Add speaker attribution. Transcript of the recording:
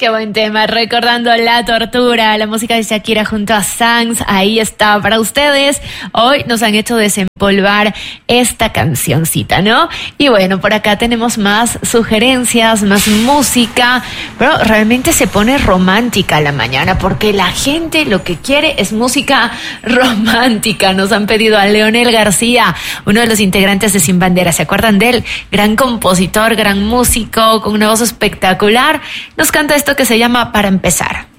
Speaker 1: Qué buen tema, recordando La Tortura, la música de Shakira junto a Sanz, ahí está para ustedes. Hoy nos han hecho desempolvar esta cancioncita, ¿no? Y bueno, por acá tenemos más sugerencias, más música, pero realmente se pone romántica la mañana porque la gente lo que quiere es música romántica. Nos han pedido a Leonel García, uno de los integrantes de Sin Bandera, ¿se acuerdan de él? Gran compositor, gran músico, con una voz espectacular. Nos canta esto que se llama Para Empezar.